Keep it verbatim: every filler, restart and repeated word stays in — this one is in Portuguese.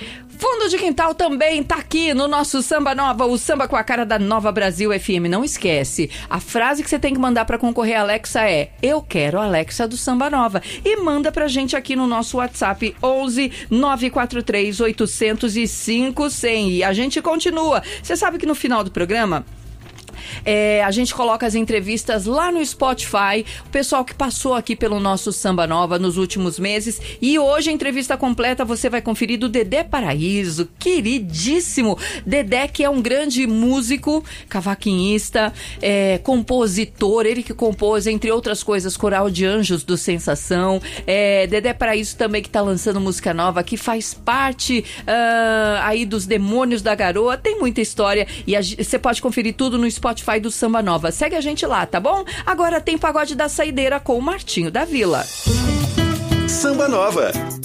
Fundo de Quintal também tá aqui no nosso Samba Nova, o samba com a cara da Nova Brasil F M. Não esquece, a frase que você tem que mandar pra concorrer a Alexa é: eu quero a Alexa do Samba Nova. E manda pra gente aqui no nosso WhatsApp onze nove quatro três oito zero zero cinco zero zero. E a gente continua. Você sabe que no final do programa É, a gente coloca as entrevistas lá no Spotify, o pessoal que passou aqui pelo nosso Samba Nova nos últimos meses, e hoje a entrevista completa você vai conferir do Dedé Paraíso, queridíssimo Dedé, que é um grande músico, cavaquinista, é, compositor, ele que compôs, entre outras coisas, Coral de Anjos do Sensação. é, Dedé Paraíso também que tá lançando música nova, que faz parte uh, aí dos Demônios da Garoa, tem muita história, e você pode conferir tudo no Spotify do Samba Nova. Segue a gente lá, tá bom? Agora tem Pagode da Saideira com o Martinho da Vila. Samba Nova.